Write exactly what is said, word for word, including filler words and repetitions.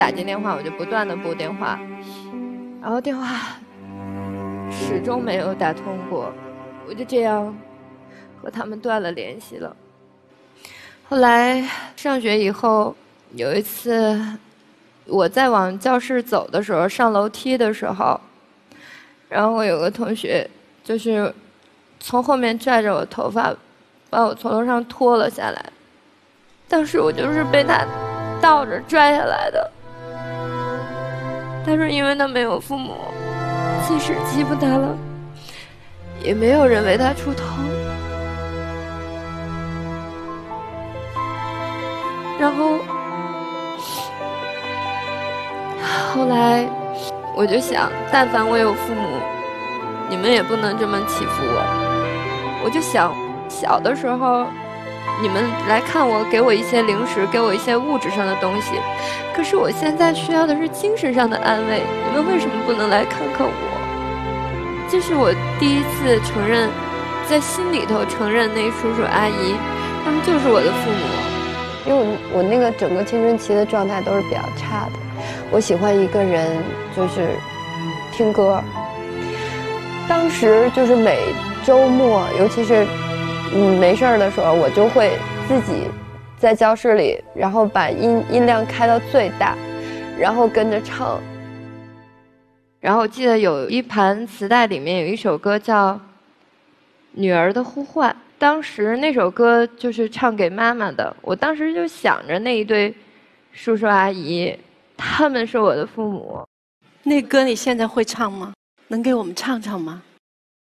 打进电话，我就不断的拨电话，然后电话始终没有打通过，我就这样和他们断了联系了。后来上学以后，有一次我在往教室走的时候，上楼梯的时候，然后我有个同学就是从后面拽着我头发，把我从楼上拖了下来。当时我就是被他倒着拽下来的。他说因为他没有父母，即使欺负他了，也没有人为他出头。然后后来我就想，但凡我有父母，你们也不能这么欺负我。我就想小的时候你们来看我，给我一些零食，给我一些物质上的东西，可是我现在需要的是精神上的安慰，你们为什么不能来看看我？这是我第一次承认，在心里头承认那叔叔阿姨他们就是我的父母。 因为我我那个整个青春期的状态都是比较差的，我喜欢一个人就是听歌，当时就是每周末，尤其是嗯没事儿的时候，我就会自己在教室里，然后把音音量开到最大，然后跟着唱。 然后我记得有一盘磁带里面有一首歌叫《女儿的呼唤》，当时那首歌就是唱给妈妈的。我当时就想着那一对叔叔阿姨，他们是我的父母。 那歌你现在会唱吗？能给我们唱唱吗？